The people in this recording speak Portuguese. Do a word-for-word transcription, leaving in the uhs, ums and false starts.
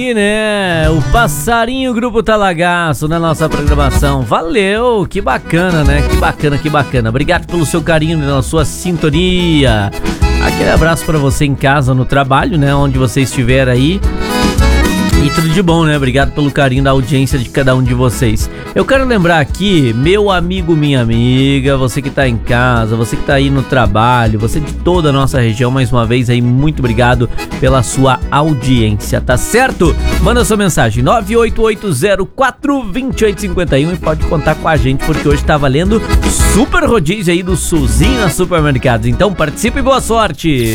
E né, o Passarinho Grupo Talagaço na nossa programação. Valeu, que bacana, né? Que bacana, que bacana. Obrigado pelo seu carinho, pela sua sintonia. Aquele abraço pra você em casa, no trabalho, né? Onde você estiver aí. E tudo de bom, né? Obrigado pelo carinho da audiência de cada um de vocês. Eu quero lembrar aqui, meu amigo, minha amiga, você que tá em casa, você que tá aí no trabalho, você de toda a nossa região, mais uma vez aí, muito obrigado pela sua audiência, tá certo? Manda sua mensagem, nove oito oito zero quatro dois oito cinco um e pode contar com a gente, porque hoje tá valendo super rodízio aí do Sulzinho Supermercados. Então participe e boa sorte!